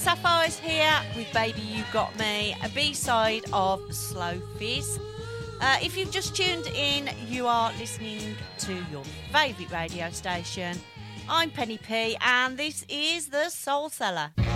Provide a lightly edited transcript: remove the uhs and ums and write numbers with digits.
Sapphires here with Baby You Got Me, a B-side of Slow Fizz. If you've just tuned in, you are listening to your favourite radio station. I'm Penny P, and this is The Soul Cellar.